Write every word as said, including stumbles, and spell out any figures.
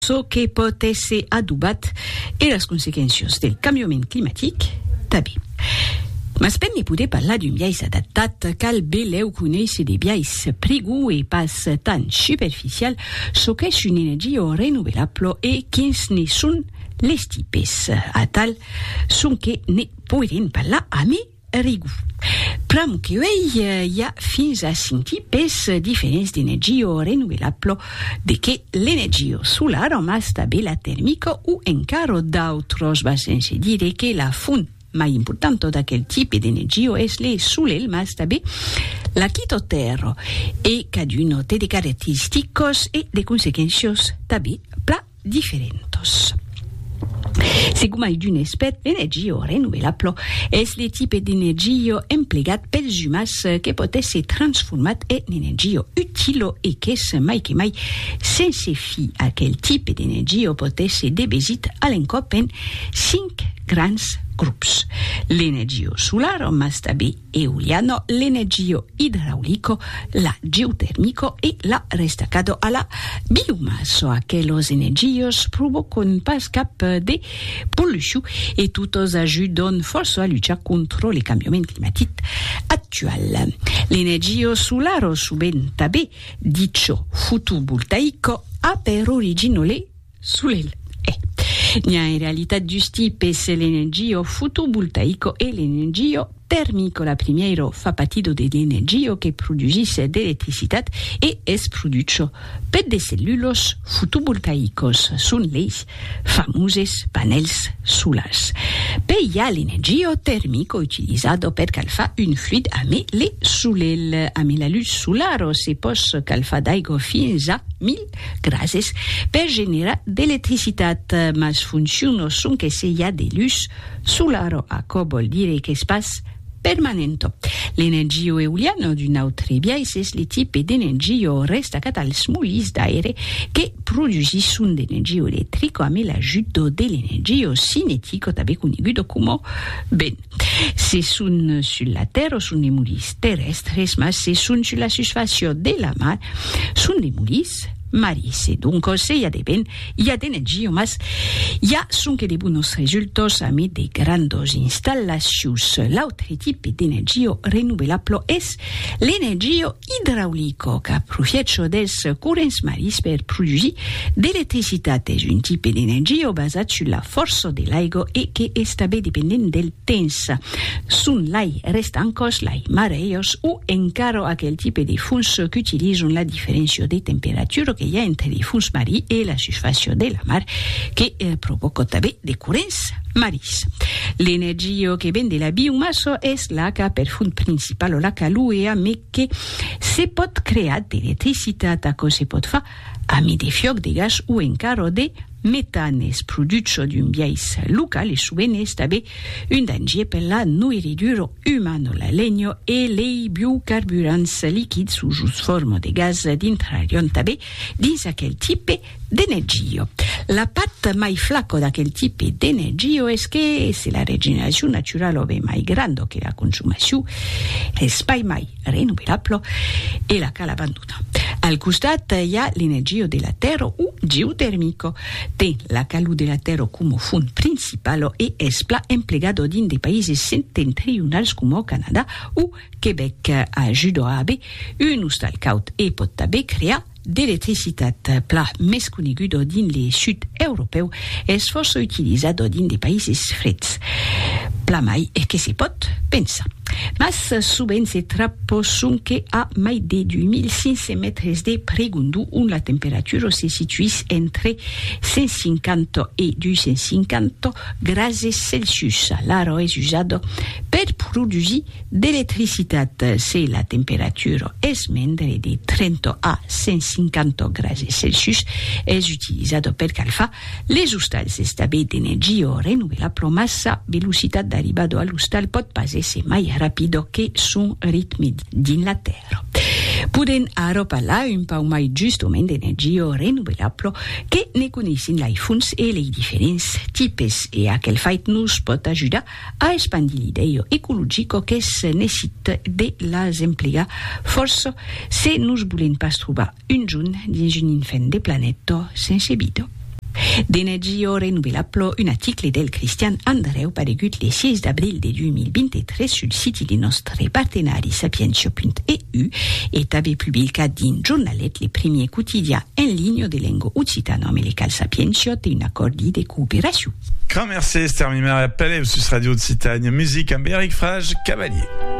so che potesse adubat e le conseguenze del cambiamento climatique també. Mas per ne poder parlar d'un biais adaptat, cal beleu conèixer de biais prigu e pas tan superficial, so que és una energia renovable e quins ne són les tipes. A tal, són que ne podem parlar a mi rigu. Pram que oi hi ha fins a cinc tipes diferents d'energia renovable, de que l'energia solar o más tabella tèrmica o encara d'altres basens, dire que la font mai importante d'aquel tipo di energia è le solel, ma també la chitoterra e caduno de caratteristicos e de consequences també pla diferentes. Según mai d'un expert, l'energia renovable és le tipo d'energia emplegat pels humans que pot ser transformat en energia utile e que és mai que mai sense fi. Aquel tipo d'energia pot ser divisit a l'encop en cinc grans grups. L'energia solar, ma també eoliana, l'energia idraulica, la geotèrmica e la restacada a la biomassa. Aquelles energies provoquen pas cap de pollució e totes ajuden força a lluitar contra el canviament climàtic actual. L'energia solar, sovint també dicho fotovoltaica, ha per origine le solel. N'hi ha in realtà due tipi, l'energia fotovoltaica e l'energia tèrmica. La primera fa partito dell'energia che produce l'elettricitat e es produce per de cèl·lules fotovoltaicos. Són les famoses panels solars. Poi hi ha l'energia tèrmica utilizzata per calfar un fluid amb le solel. Amb la luz solar si pot calfar d'aigua fins a mil graus per generar d'elettricitat, ma funciona són que se hi ha de luz solar, això vol dir que es pas permanente. L'energia eoliana d'un altre biais és el tipus d'energia restacat als molins d'aire que produisson d'energia elettrica amb l'ajut de l'energia cinética, també coneguda com vent. Se són sur la terra, són de molins terrestres, ma se són sur la superfície de la mar, són de molins maris. Donc, se hi ha de vent, hi ha d'energia, mas hi ha són que de bons resultats amb de grandes instal·lacions. L'altre tipus d'energia renovable és l'energia hidraulica, que aprofita dels corrents marins per produir d'electricitat. És un tipus d'energia basat sur la força de l'aigua e que és també dependent del temps. Són les restancos, les marees o encara aquell tipus de fons que utilitzen la diferència de temperatura que hi ha entre els fons marins i la superfície de la mar, que eh, provoca també de corrents marins. L'energia que ven de la biomassa és la que per font principal o la calor e amb que se pot crear d'electricitat, que se pot fer amb de fioc de gas o encara de metan. Es produce d'un biais local e sovint és també un danger per la nourritura humana. La legna e les biocarburants líquids o just forma de gas d'intrarion també dins aquell tipus d'energia. La part mai flaca d'aquell tipus d'energia és que se la regeneració natural o bé mai gran que la consumació, l'espai mai renovable e la cal abandonar. Al costat hi ha l'energia de la terra o geotèrmica. Té la calor de la terra com a font principal e és pla emplegat dins de països septentrionals com Canadà o Quebec. Ajuda a haver un hostal caut e pot també crear d'electricitat. Pla més conegut dins el sud europeu és força utilitzat dins de països freds. Pla mai que se pot pensar. Mas sovint se trappa són que a mai de deux mille cinq cents metres de pregundu on la temperatura se situïs entre cent cinquanta e deux cents cinquanta graus Celsius. L'aire és usada per produir d'electricitat. Se la temperatura és mentre de trenta a cent cinquanta graus Celsius, és utilitzada per calfar les hostals. És també d'energia renovable, massa velocitat d'arribada a l'hostal pot passer mai rapido che son ritmi din la terra. Podem ara parlar un peu mai justament d'energia renovable que ne coneixen les fonts e les diferents tipus e aquell fet nos pot ajudar a expandir l'idea ecologica que es necessita de les emplegar força si nos volem pas trobar un junt dins un infant de planeta sense vida. D'energia rinnovabile, un article del Christian Andreu paregut le sei d'abril de duemilaventitré sul sito di nostri partenari sapientia punto e u e també publicat din giornalet le primi quotidià en ligne de lingua occitana amb le cal sapientia de un accordi de coopération. Grand merci Esther Mimer, appelez sur Radio Occitanie, musique amb Eric Frage, Cavalier.